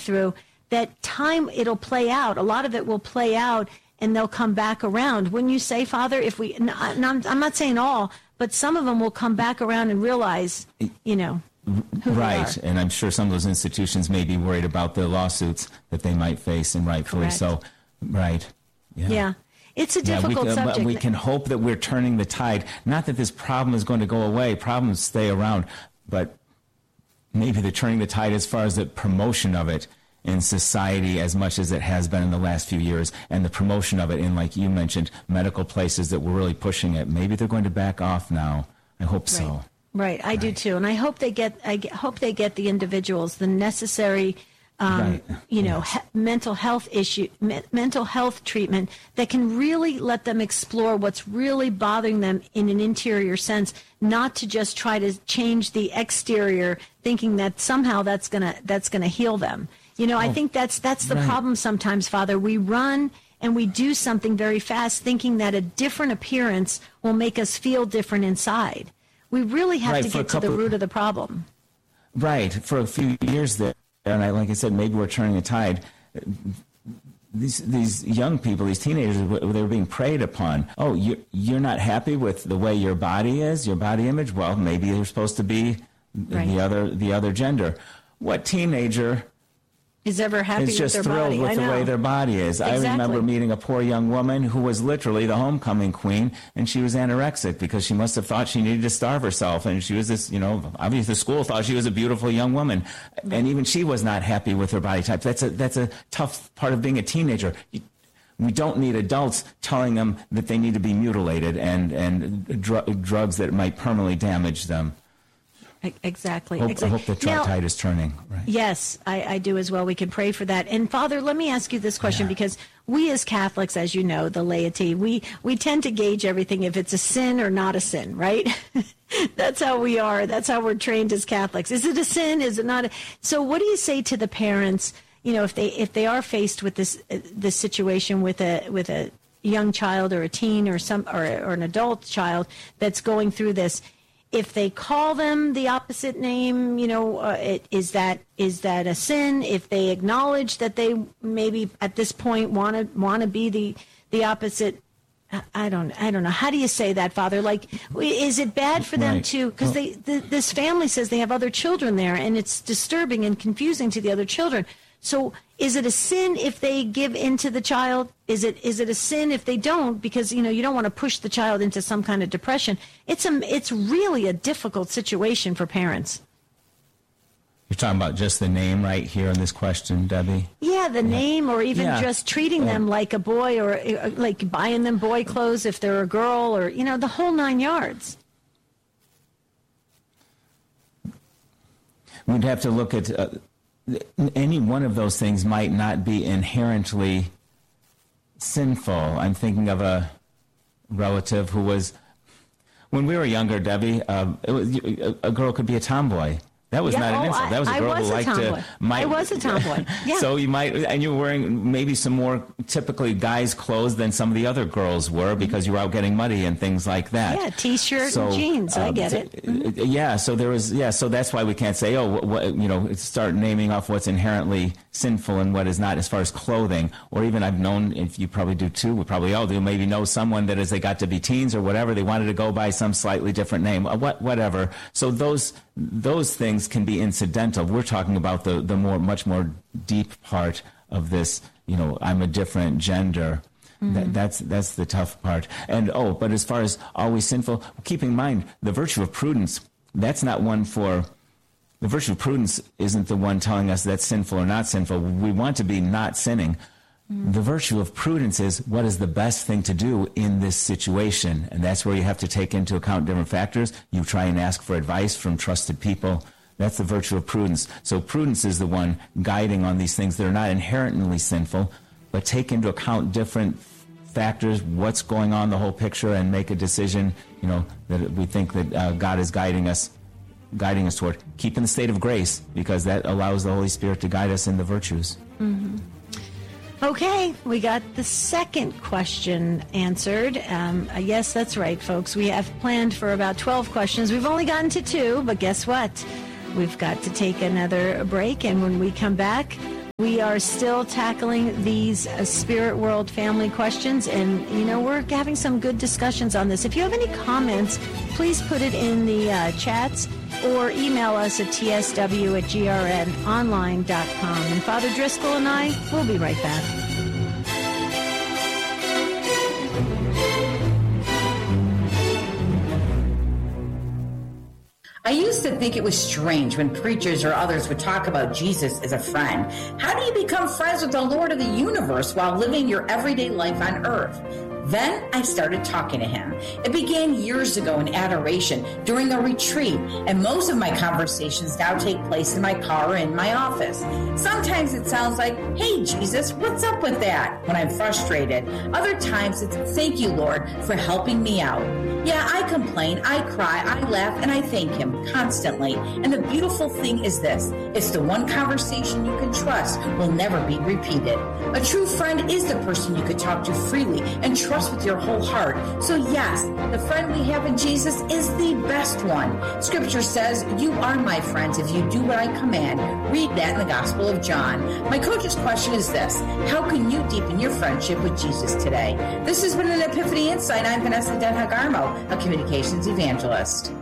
through, that time it'll play out. A lot of it will play out, and they'll come back around. Wouldn't you say, Father? If we, I'm not saying all, but some of them will come back around and realize, you know, who right. they are. And I'm sure some of those institutions may be worried about the lawsuits that they might face, and rightfully Correct. so. Right. Yeah. It's a difficult subject. But we can hope that we're turning the tide. Not that this problem is going to go away. Problems stay around. But maybe they're turning the tide as far as the promotion of it in society as much as it has been in the last few years, and the promotion of it in, like you mentioned, medical places that were really pushing it. Maybe they're going to back off now. I hope so. Right, I do too, and I hope they get. Hope they get the individuals the necessary, mental health mental health treatment that can really let them explore what's really bothering them in an interior sense, not to just try to change the exterior, thinking that somehow that's gonna heal them. You know, I think that's the problem sometimes, Father. We run and we do something very fast, thinking that a different appearance will make us feel different inside. We really have to get to the root of the problem. Right. For a few years there, and like I said, maybe we're turning the tide. These young people, these teenagers, they were being preyed upon. Oh, you're not happy with the way your body is, your body image? Well, maybe you're supposed to be the other gender. What teenager is ever happy is just with their thrilled body? with the way their body is? Exactly. I remember meeting a poor young woman who was literally the homecoming queen, and she was anorexic because she must have thought she needed to starve herself. And she was this, obviously the school thought she was a beautiful young woman, and even she was not happy with her body type. That's a tough part of being a teenager. We don't need adults telling them that they need to be mutilated and drugs that might permanently damage them. Exactly. I hope the tide is turning. Right. Yes, I do as well. We can pray for that. And Father, let me ask you this question, because we as Catholics, as you know, the laity, we tend to gauge everything if it's a sin or not a sin, right? That's how we are. That's how we're trained as Catholics. Is it a sin? Is it not? So what do you say to the parents, if they are faced with this situation with a young child or a teen or an adult child that's going through this? If they call them the opposite name, is that a sin? If they acknowledge that they maybe at this point want to be the opposite, I don't know. How do you say that, Father? Like, is it bad for them to? Because this family says they have other children there, and it's disturbing and confusing to the other children. So, is it a sin if they give in to the child? Is it a sin if they don't? Because you don't want to push the child into some kind of depression. It's really a difficult situation for parents. You're talking about just the name right here in this question, Debbie? Yeah, the name, or even just treating them like a boy, or like buying them boy clothes if they're a girl, or the whole 9 yards. We'd have to look at. Any one of those things might not be inherently sinful. I'm thinking of a relative who was, when we were younger, Debbie, a girl could be a tomboy. That was not an insult. That was a girl who liked to. I was a tomboy. Yeah. So you might, and you were wearing maybe some more typically guys' clothes than some of the other girls were, because you were out getting muddy and things like that. Yeah, t-shirt and jeans. I get it. Mm-hmm. Yeah. So there was. Yeah. So that's why we can't say, start naming off what's inherently sinful and what is not, as far as clothing. Or even I've known, if you probably do too, we probably all do, maybe know someone that as they got to be teens or whatever, they wanted to go by some slightly different name. Whatever. So those things can be incidental. We're talking about the much more deep part of this. I'm a different gender. Mm-hmm. That's the tough part. And but as far as always sinful, keep in mind the virtue of prudence. That's not one for. The virtue of prudence isn't the one telling us that's sinful or not sinful. We want to be not sinning. The virtue of prudence is what is the best thing to do in this situation. And that's where you have to take into account different factors. You try and ask for advice from trusted people. That's the virtue of prudence. So prudence is the one guiding on these things that are not inherently sinful, but take into account different factors, what's going on, the whole picture, and make a decision, that we think that God is guiding us toward. Keep in the state of grace, because that allows the Holy Spirit to guide us in the virtues. Mm-hmm. Okay, we got the second question answered. Yes, that's right, folks. We have planned for about 12 questions. We've only gotten to 2, but guess what? We've got to take another break, and when we come back, We are still tackling these spirit world family questions, and we're having some good discussions on this. If you have any comments, please put it in the chats or email us at tsw@grnonline.com. And Father Driscoll and I will be right back. I used to think it was strange when preachers or others would talk about Jesus as a friend. How do you become friends with the Lord of the universe while living your everyday life on earth? Then I started talking to him. It began years ago in adoration during a retreat, and most of my conversations now take place in my car or in my office. Sometimes it sounds like, "Hey, Jesus, what's up with that?" when I'm frustrated. Other times it's, "Thank you, Lord, for helping me out." Yeah, I complain, I cry, I laugh, and I thank him constantly. And the beautiful thing is this: it's the one conversation you can trust will never be repeated. A true friend is the person you could talk to freely and trust with your whole heart. So yes, the friend we have in Jesus is the best one. Scripture says, "You are my friends if you do what I command." Read that in the Gospel of John. My coach's question is this: how can you deepen your friendship with Jesus today? This has been an Epiphany Insight. I'm Vanessa Den Hagarmo, a communications evangelist.